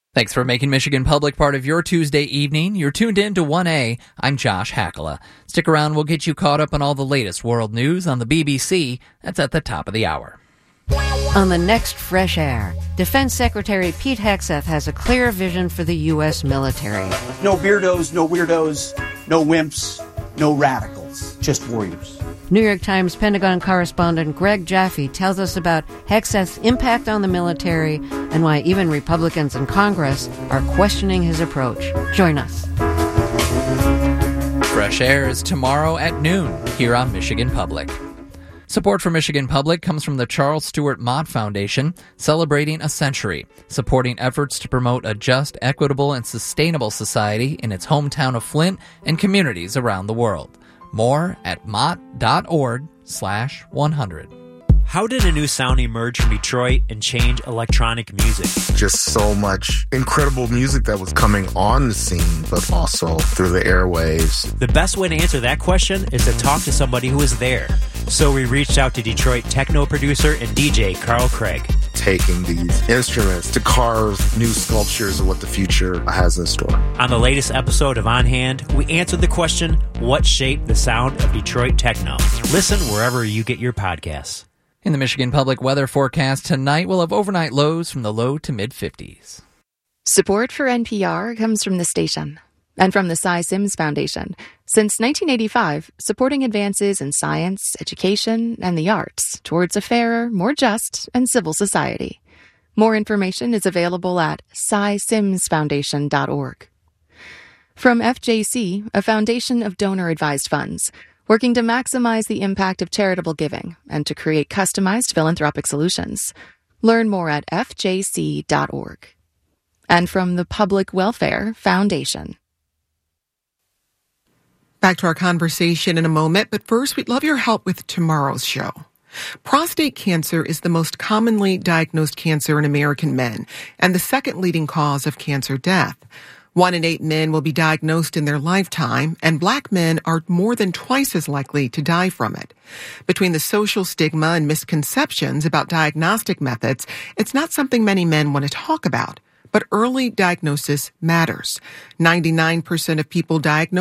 Thanks for making Michigan Public part of your Tuesday evening. You're tuned in to 1A. I'm Josh Hackala. Stick around, we'll get you caught up on all the latest world news on the BBC. That's at the top of the hour. On the next Fresh Air, Defense Secretary Pete Hegseth has a clear vision for the U.S. military. No beardos, no weirdos, no wimps, no radicals, just warriors. New York Times Pentagon correspondent Greg Jaffe tells us about Hegseth's impact on the military and why even Republicans in Congress are questioning his approach. Join us. Fresh Air is tomorrow at noon here on Michigan Public. Support for Michigan Public comes from the Charles Stewart Mott Foundation, celebrating a century, supporting efforts to promote a just, equitable, and sustainable society in its hometown of Flint and communities around the world. More at mott.org/100. How did a new sound emerge from Detroit and change electronic music? Just so much incredible music that was coming on the scene, but also through the airwaves. The best way to answer that question is to talk to somebody who was there. So we reached out to Detroit techno producer and DJ Carl Craig. Taking these instruments to carve new sculptures of what the future has in store. On the latest episode of On Hand, we answered the question, what shaped the sound of Detroit techno? Listen wherever you get your podcasts. In the Michigan Public weather forecast tonight, we'll have overnight lows from the low to mid-50s. Support for NPR comes from the station and from the Cy Sims Foundation. Since 1985, supporting advances in science, education, and the arts towards a fairer, more just, and civil society. More information is available at cysimsfoundation.org. From FJC, a foundation of donor-advised funds, working to maximize the impact of charitable giving and to create customized philanthropic solutions. Learn more at fjc.org. And from the Public Welfare Foundation. Back to our conversation in a moment, but first, we'd love your help with tomorrow's show. Prostate cancer is the most commonly diagnosed cancer in American men and the second leading cause of cancer death. 1 in 8 men will be diagnosed in their lifetime, and Black men are more than twice as likely to die from it. Between the social stigma and misconceptions about diagnostic methods, it's not something many men want to talk about. But early diagnosis matters. 99% of people diagnosed